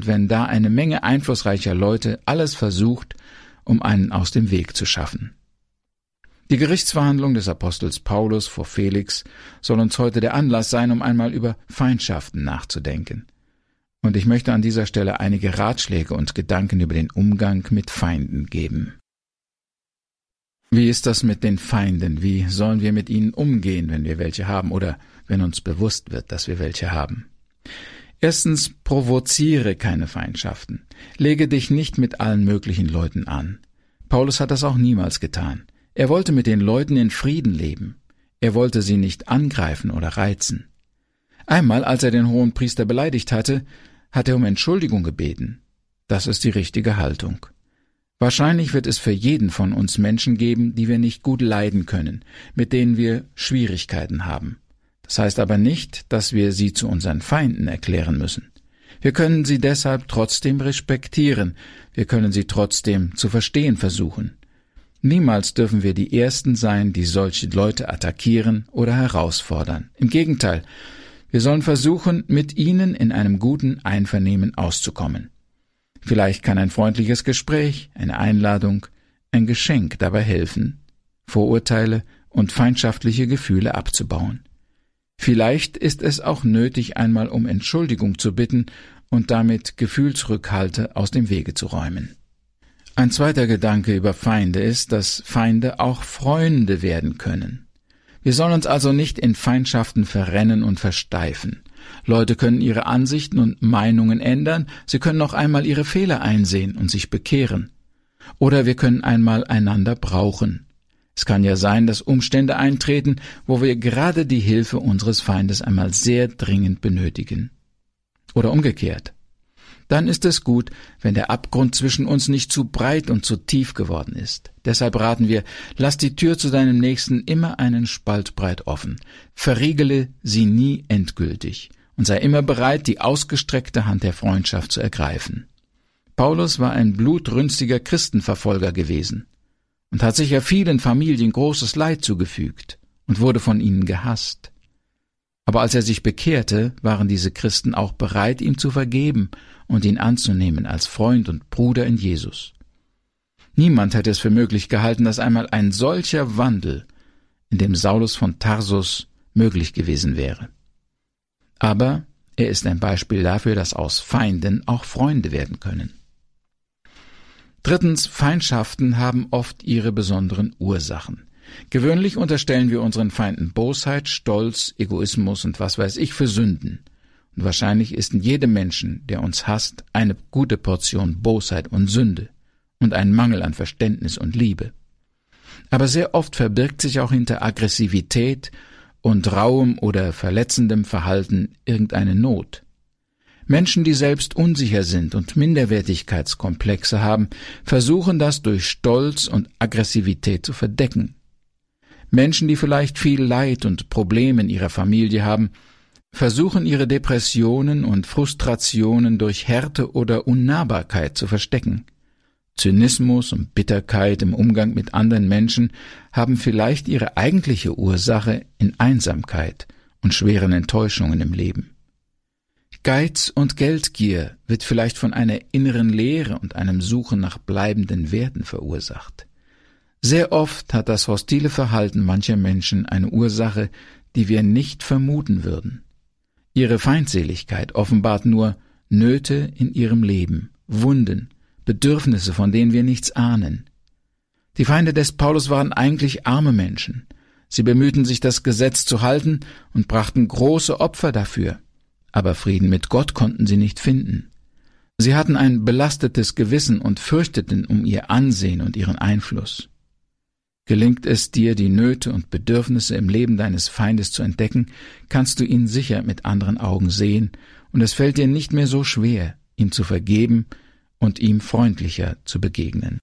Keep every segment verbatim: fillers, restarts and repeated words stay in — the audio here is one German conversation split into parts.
und wenn da eine Menge einflussreicher Leute alles versucht, um einen aus dem Weg zu schaffen. Die Gerichtsverhandlung des Apostels Paulus vor Felix soll uns heute der Anlass sein, um einmal über Feindschaften nachzudenken. Und ich möchte an dieser Stelle einige Ratschläge und Gedanken über den Umgang mit Feinden geben. Wie ist das mit den Feinden? Wie sollen wir mit ihnen umgehen, wenn wir welche haben oder wenn uns bewusst wird, dass wir welche haben? Erstens, provoziere keine Feindschaften. Lege dich nicht mit allen möglichen Leuten an. Paulus hat das auch niemals getan. Er wollte mit den Leuten in Frieden leben. Er wollte sie nicht angreifen oder reizen. Einmal, als er den Hohenpriester beleidigt hatte, hat er um Entschuldigung gebeten. Das ist die richtige Haltung. Wahrscheinlich wird es für jeden von uns Menschen geben, die wir nicht gut leiden können, mit denen wir Schwierigkeiten haben. Das heißt aber nicht, dass wir sie zu unseren Feinden erklären müssen. Wir können sie deshalb trotzdem respektieren, wir können sie trotzdem zu verstehen versuchen. Niemals dürfen wir die Ersten sein, die solche Leute attackieren oder herausfordern. Im Gegenteil, wir sollen versuchen, mit ihnen in einem guten Einvernehmen auszukommen. Vielleicht kann ein freundliches Gespräch, eine Einladung, ein Geschenk dabei helfen, Vorurteile und feindschaftliche Gefühle abzubauen. Vielleicht ist es auch nötig, einmal um Entschuldigung zu bitten und damit Gefühlsrückhalte aus dem Wege zu räumen. Ein zweiter Gedanke über Feinde ist, dass Feinde auch Freunde werden können. Wir sollen uns also nicht in Feindschaften verrennen und versteifen. Leute können ihre Ansichten und Meinungen ändern, sie können auch einmal ihre Fehler einsehen und sich bekehren. Oder wir können einmal einander brauchen. Es kann ja sein, dass Umstände eintreten, wo wir gerade die Hilfe unseres Feindes einmal sehr dringend benötigen. Oder umgekehrt. Dann ist es gut, wenn der Abgrund zwischen uns nicht zu breit und zu tief geworden ist. Deshalb raten wir, lass die Tür zu deinem Nächsten immer einen Spalt breit offen. Verriegele sie nie endgültig und sei immer bereit, die ausgestreckte Hand der Freundschaft zu ergreifen. Paulus war ein blutrünstiger Christenverfolger gewesen und hat sicher vielen Familien großes Leid zugefügt und wurde von ihnen gehasst. Aber als er sich bekehrte, waren diese Christen auch bereit, ihm zu vergeben und ihn anzunehmen als Freund und Bruder in Jesus. Niemand hätte es für möglich gehalten, dass einmal ein solcher Wandel in dem Saulus von Tarsus möglich gewesen wäre. Aber er ist ein Beispiel dafür, dass aus Feinden auch Freunde werden können. Drittens, Feindschaften haben oft ihre besonderen Ursachen. Gewöhnlich unterstellen wir unseren Feinden Bosheit, Stolz, Egoismus und was weiß ich für Sünden. Und wahrscheinlich ist in jedem Menschen, der uns hasst, eine gute Portion Bosheit und Sünde und ein Mangel an Verständnis und Liebe. Aber sehr oft verbirgt sich auch hinter Aggressivität und rauem oder verletzendem Verhalten irgendeine Not. Menschen, die selbst unsicher sind und Minderwertigkeitskomplexe haben, versuchen das durch Stolz und Aggressivität zu verdecken. Menschen, die vielleicht viel Leid und Probleme in ihrer Familie haben, versuchen ihre Depressionen und Frustrationen durch Härte oder Unnahbarkeit zu verstecken. Zynismus und Bitterkeit im Umgang mit anderen Menschen haben vielleicht ihre eigentliche Ursache in Einsamkeit und schweren Enttäuschungen im Leben. Geiz und Geldgier wird vielleicht von einer inneren Leere und einem Suchen nach bleibenden Werten verursacht. Sehr oft hat das hostile Verhalten mancher Menschen eine Ursache, die wir nicht vermuten würden. Ihre Feindseligkeit offenbart nur Nöte in ihrem Leben, Wunden, Bedürfnisse, von denen wir nichts ahnen. Die Feinde des Paulus waren eigentlich arme Menschen. Sie bemühten sich, das Gesetz zu halten und brachten große Opfer dafür. Aber Frieden mit Gott konnten sie nicht finden. Sie hatten ein belastetes Gewissen und fürchteten um ihr Ansehen und ihren Einfluss. Gelingt es dir, die Nöte und Bedürfnisse im Leben deines Feindes zu entdecken, kannst du ihn sicher mit anderen Augen sehen, und es fällt dir nicht mehr so schwer, ihm zu vergeben und ihm freundlicher zu begegnen.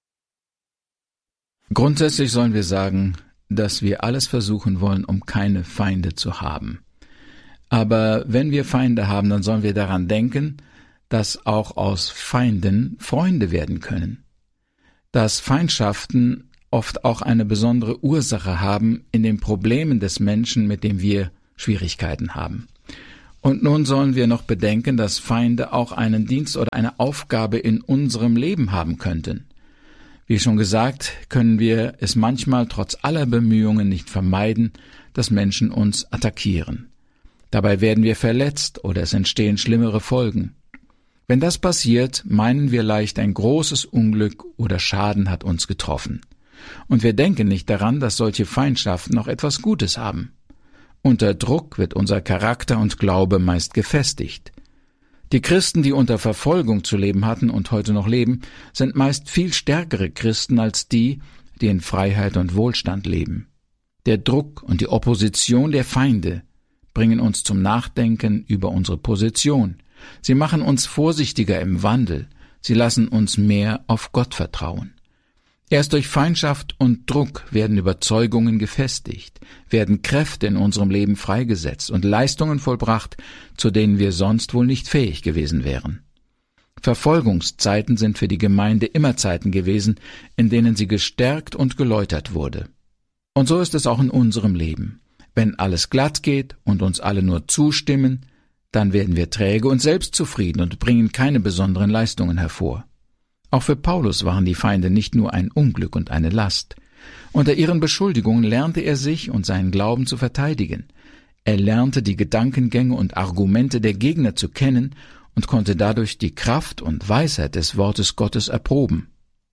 Grundsätzlich sollen wir sagen, dass wir alles versuchen wollen, um keine Feinde zu haben. Aber wenn wir Feinde haben, dann sollen wir daran denken, dass auch aus Feinden Freunde werden können. Dass Feindschaften oft auch eine besondere Ursache haben in den Problemen des Menschen, mit dem wir Schwierigkeiten haben. Und nun sollen wir noch bedenken, dass Feinde auch einen Dienst oder eine Aufgabe in unserem Leben haben könnten. Wie schon gesagt, können wir es manchmal trotz aller Bemühungen nicht vermeiden, dass Menschen uns attackieren. Dabei werden wir verletzt oder es entstehen schlimmere Folgen. Wenn das passiert, meinen wir leicht, ein großes Unglück oder Schaden hat uns getroffen. Und wir denken nicht daran, dass solche Feindschaften noch etwas Gutes haben. Unter Druck wird unser Charakter und Glaube meist gefestigt. Die Christen, die unter Verfolgung zu leben hatten und heute noch leben, sind meist viel stärkere Christen als die, die in Freiheit und Wohlstand leben. Der Druck und die Opposition der Feinde bringen uns zum Nachdenken über unsere Position. Sie machen uns vorsichtiger im Wandel. Sie lassen uns mehr auf Gott vertrauen. Erst durch Feindschaft und Druck werden Überzeugungen gefestigt, werden Kräfte in unserem Leben freigesetzt und Leistungen vollbracht, zu denen wir sonst wohl nicht fähig gewesen wären. Verfolgungszeiten sind für die Gemeinde immer Zeiten gewesen, in denen sie gestärkt und geläutert wurde. Und so ist es auch in unserem Leben. Wenn alles glatt geht und uns alle nur zustimmen, dann werden wir träge und selbstzufrieden und bringen keine besonderen Leistungen hervor. Auch für Paulus waren die Feinde nicht nur ein Unglück und eine Last. Unter ihren Beschuldigungen lernte er sich und seinen Glauben zu verteidigen. Er lernte die Gedankengänge und Argumente der Gegner zu kennen und konnte dadurch die Kraft und Weisheit des Wortes Gottes erproben.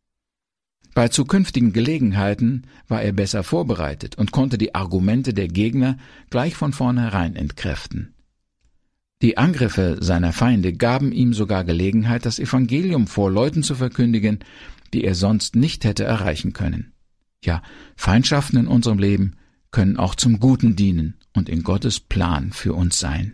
Bei zukünftigen Gelegenheiten war er besser vorbereitet und konnte die Argumente der Gegner gleich von vornherein entkräften. Die Angriffe seiner Feinde gaben ihm sogar Gelegenheit, das Evangelium vor Leuten zu verkündigen, die er sonst nicht hätte erreichen können. Ja, Feindschaften in unserem Leben können auch zum Guten dienen und in Gottes Plan für uns sein.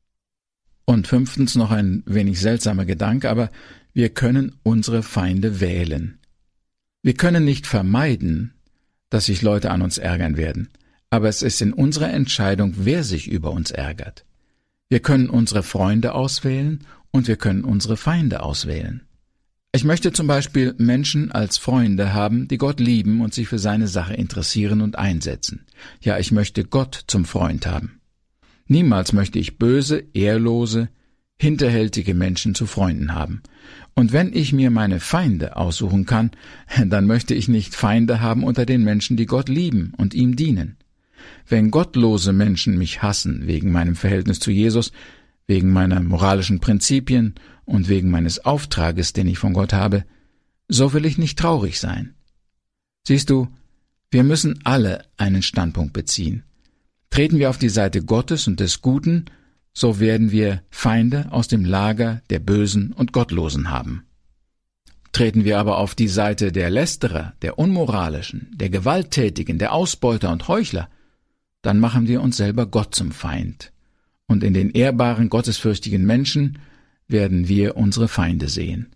Und fünftens noch ein wenig seltsamer Gedanke, aber wir können unsere Feinde wählen. Wir können nicht vermeiden, dass sich Leute an uns ärgern werden, aber es ist in unserer Entscheidung, wer sich über uns ärgert. Wir können unsere Freunde auswählen und wir können unsere Feinde auswählen. Ich möchte zum Beispiel Menschen als Freunde haben, die Gott lieben und sich für seine Sache interessieren und einsetzen. Ja, ich möchte Gott zum Freund haben. Niemals möchte ich böse, ehrlose, hinterhältige Menschen zu Freunden haben. Und wenn ich mir meine Feinde aussuchen kann, dann möchte ich nicht Feinde haben unter den Menschen, die Gott lieben und ihm dienen. Wenn gottlose Menschen mich hassen wegen meinem Verhältnis zu Jesus, wegen meiner moralischen Prinzipien und wegen meines Auftrages, den ich von Gott habe, so will ich nicht traurig sein. Siehst du, wir müssen alle einen Standpunkt beziehen. Treten wir auf die Seite Gottes und des Guten, so werden wir Feinde aus dem Lager der Bösen und Gottlosen haben. Treten wir aber auf die Seite der Lästerer, der Unmoralischen, der Gewalttätigen, der Ausbeuter und Heuchler, dann machen wir uns selber Gott zum Feind. Und in den ehrbaren, gottesfürchtigen Menschen werden wir unsere Feinde sehen.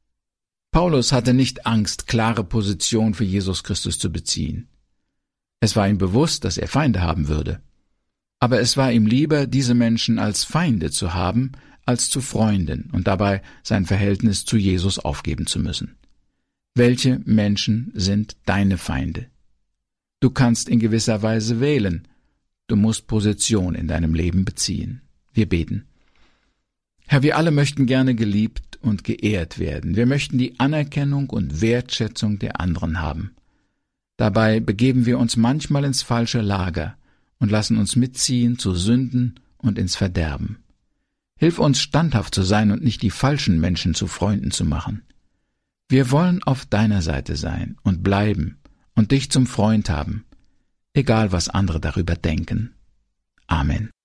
Paulus hatte nicht Angst, klare Position für Jesus Christus zu beziehen. Es war ihm bewusst, dass er Feinde haben würde. Aber es war ihm lieber, diese Menschen als Feinde zu haben, als zu Freunden und dabei sein Verhältnis zu Jesus aufgeben zu müssen. Welche Menschen sind deine Feinde? Du kannst in gewisser Weise wählen. Du musst Position in deinem Leben beziehen. Wir beten. Herr, wir alle möchten gerne geliebt und geehrt werden. Wir möchten die Anerkennung und Wertschätzung der anderen haben. Dabei begeben wir uns manchmal ins falsche Lager und lassen uns mitziehen zu Sünden und ins Verderben. Hilf uns, standhaft zu sein und nicht die falschen Menschen zu Freunden zu machen. Wir wollen auf deiner Seite sein und bleiben und dich zum Freund haben, egal was andere darüber denken. Amen.